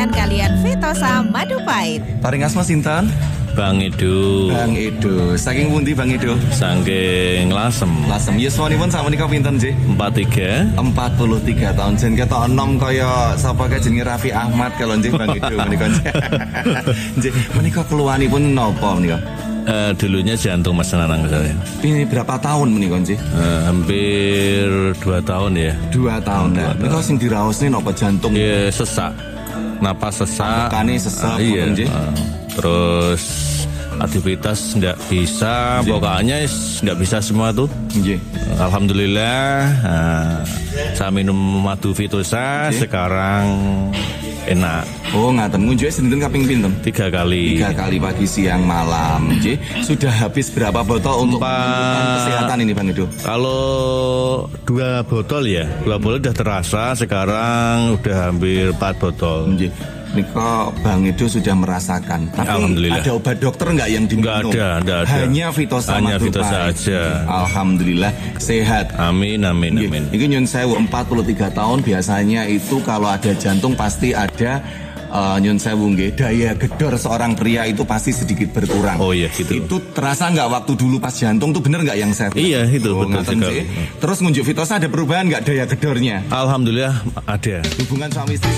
dengan kalian Vitosa Madu Pahit. Paring asma sinten? Bang Edo. Bang Edo. Saking pundi Bang Edo? Saking Lasem. Lasem yuswanipun sak menika pinten nggih? 43. 43 tahun jen ketok enom kaya sapa kae jenenge Raffi Ahmad kalau nggih Bang Edo menika. Nggih, menika keluhanipun napa menika? Dulunya jantung Mas Nanang saya. Ini berapa tahun menika nggih? Hampir 2 tahun ya. 2 tahun. Nah, menika sing diraosne napa jantung? Ya sesak. Napas sesak. Kane sesak Iya. nggih. Terus aktivitas tidak bisa, pokoknya tidak bisa semua tuh. Nggih. Alhamdulillah, saya minum madu Vitosa sekarang enak. Oh ngaten, ngunjuke sinten kaping pinten? 3 kali. 3 kali pagi, siang, malam. Nggih. Sudah habis berapa botol untuk menentukan kesehatan ini Bang Edo? Kalau 2 botol ya, 2 botol udah terasa, sekarang udah hampir 4 botol. Nggih. Niko Bang Edo sudah merasakan. Tapi Alhamdulillah. ada obat dokter nggak yang diminum? Nggak ada. Hanya Vitosa Hanya Madu Vitosa Pahit. aja. Alhamdulillah sehat. Amin. Ini nyun sewu 43 tahun biasanya itu kalau ada jantung pasti ada nyun sewu nggih, daya gedor seorang pria itu pasti sedikit berkurang. Oh iya gitu. Itu terasa nggak waktu dulu pas jantung tuh bener nggak yang sehat? Iya itu betul ngaten sekali. sih. Terus ngunjuk Vitosa ada perubahan nggak daya gedornya? Alhamdulillah ada. Hubungan suami istri